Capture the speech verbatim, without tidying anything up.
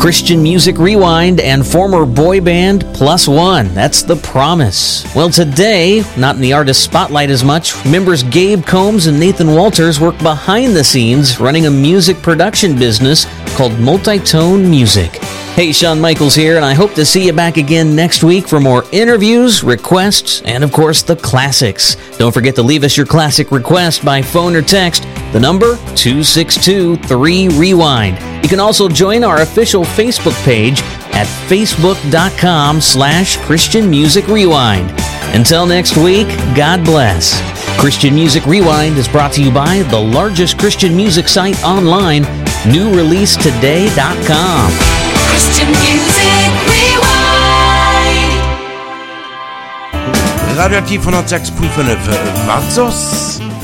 Christian Music Rewind and former boy band Plus One. That's The Promise. Well, today, not in the artist spotlight as much, members Gabe Combs and Nathan Walters work behind the scenes running a music production business called Multitone Music. Hey, Shawn Michaels here, and I hope to see you back again next week for more interviews, requests, and of course, the classics. Don't forget to leave us your classic request by phone or text. The number, two six two, three, rewind. You can also join our official Facebook page at facebook.com slash Christian Music Rewind. Until next week, God bless. Christian Music Rewind is brought to you by the largest Christian music site online, new release today dot com. Christian Music Rewind. Radioaktiv hundertsechs Komma fünf Watzos.